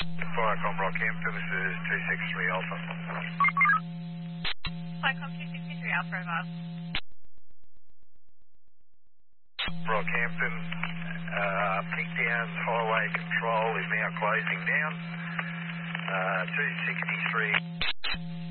Viacom Rockhampton, this is 263 Alpha. Viacom 263 Alpha, over. Rockhampton, Pink Downs Highway Control is now closing down. 263.